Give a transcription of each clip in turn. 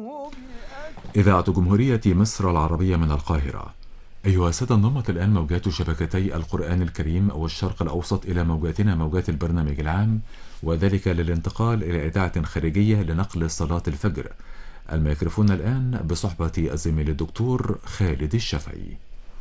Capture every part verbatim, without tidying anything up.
إذاعة جمهورية مصر العربية من القاهرة. أيها السادة، انضمت الآن موجات شبكتي القرآن الكريم والشرق الأوسط إلى موجاتنا موجات البرنامج العام، وذلك للانتقال إلى إذاعة خارجية لنقل صلاة الفجر. الميكروفون الآن بصحبة الزميل الدكتور خالد الشافعي.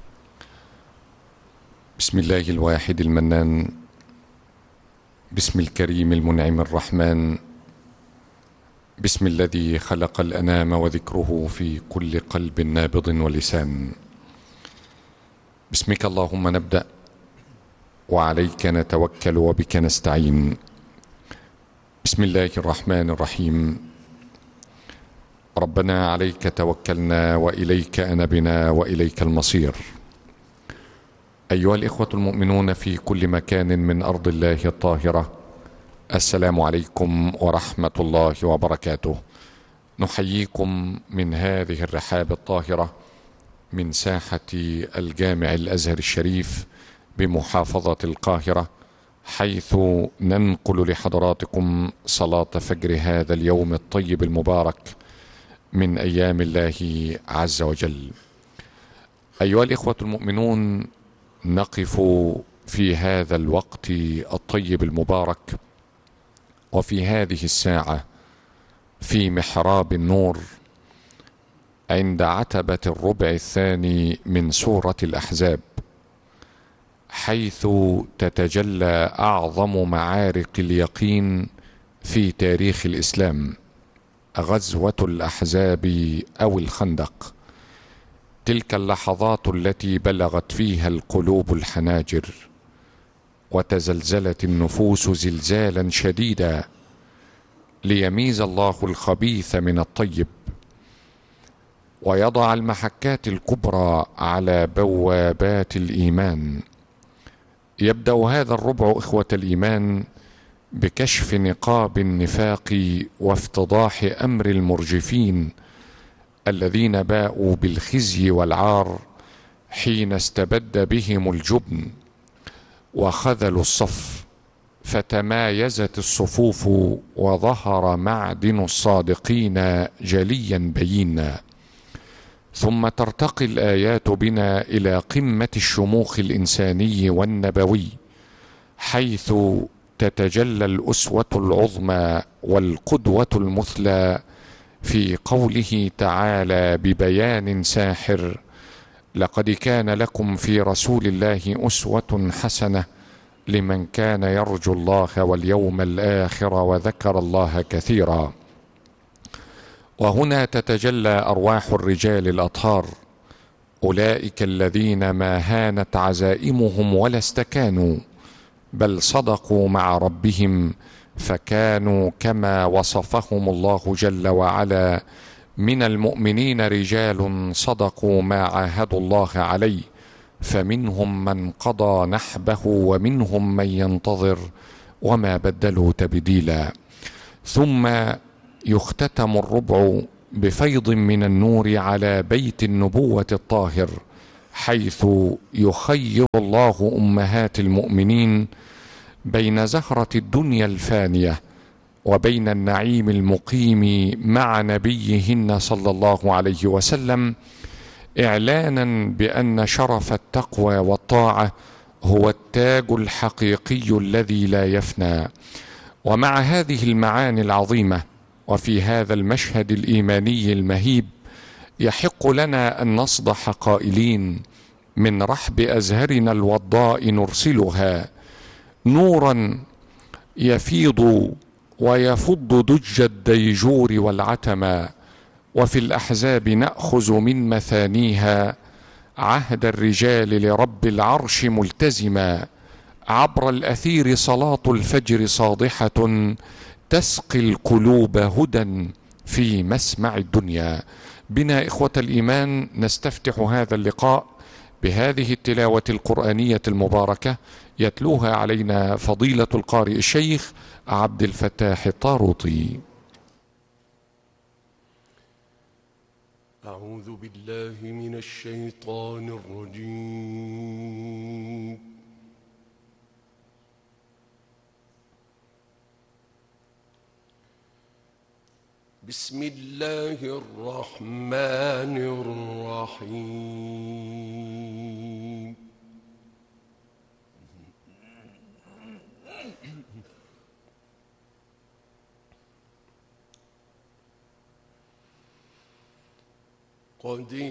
بسم الله الواحد المنان، بسم الكريم المنعم الرحمن، بسم الذي خلق الأنام وذكره في كل قلب نابض ولسان. باسمك اللهم نبدأ وعليك نتوكل وبك نستعين. بسم الله الرحمن الرحيم. ربنا عليك توكلنا وإليك أنبنا وإليك المصير. أيها الإخوة المؤمنون في كل مكان من أرض الله الطاهرة، السلام عليكم ورحمة الله وبركاته. نحييكم من هذه الرحاب الطاهرة من ساحة الجامع الأزهر الشريف بمحافظة القاهرة، حيث ننقل لحضراتكم صلاة فجر هذا اليوم الطيب المبارك من أيام الله عز وجل. أيها الإخوة المؤمنون، نقف في هذا الوقت الطيب المبارك وفي هذه الساعة في محراب النور عند عتبة الربع الثاني من سورة الأحزاب، حيث تتجلى أعظم معارك اليقين في تاريخ الإسلام، غزوة الأحزاب أو الخندق. تلك اللحظات التي بلغت فيها القلوب الحناجر، وتزلزلت النفوس زلزالا شديدا، ليميز الله الخبيث من الطيب، ويضع المحكات الكبرى على بوابات الإيمان. يبدأ هذا الربع إخوة الإيمان بكشف نقاب النفاق وافتضاح أمر المرجفين الذين باءوا بالخزي والعار حين استبد بهم الجبن وخذلوا الصف، فتمايزت الصفوف وظهر معدن الصادقين جليا بينا. ثم ترتقي الآيات بنا إلى قمة الشموخ الإنساني والنبوي، حيث تتجلى الأسوة العظمى والقدوة المثلى في قوله تعالى ببيان ساحر: لقد كان لكم في رسول الله أسوة حسنة لمن كان يرجو الله واليوم الآخر وذكر الله كثيرا. وهنا تتجلى أرواح الرجال الأطهار، أولئك الذين ما هانت عزائمهم ولا استكانوا، بل صدقوا مع ربهم، فكانوا كما وصفهم الله جل وعلا: من المؤمنين رجال صدقوا ما عاهدوا الله عليه، فمنهم من قضى نحبه ومنهم من ينتظر وما بدلوا تبديلا. ثم يختتم الربع بفيض من النور على بيت النبوة الطاهر، حيث يخير الله أمهات المؤمنين بين زهرة الدنيا الفانية وبين النعيم المقيم مع نبيهن صلى الله عليه وسلم، إعلانا بأن شرف التقوى والطاعة هو التاج الحقيقي الذي لا يفنى. ومع هذه المعاني العظيمة وفي هذا المشهد الإيماني المهيب، يحق لنا أن نصدح قائلين: من رحب أزهرنا الوضاء نرسلها نورا يفيض ويفض دج الديجور والعتمى، وفي الأحزاب نأخذ من مثانيها عهد الرجال لرب العرش ملتزما. عبر الأثير صلاة الفجر صادحة تسقي القلوب هدى في مسمع الدنيا. بنا إخوة الإيمان نستفتح هذا اللقاء بهذه التلاوة القرآنية المباركة، يتلوها علينا فضيلة القارئ الشيخ عبد الفتاح الطاروطي. أعوذ بالله من الشيطان الرجيم. بسم الله الرحمن الرحيم قد